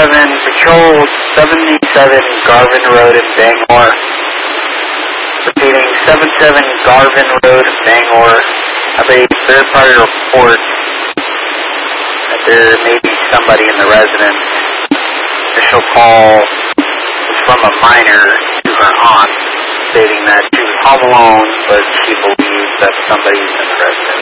Patrol 77 Garvin Road in Bangor. Repeating, 77 Garvin Road in Bangor. I have a third-party report that there may be somebody in the residence. Initial call is from a minor to her aunt, stating that she was home alone, but she believes that somebody's in the residence.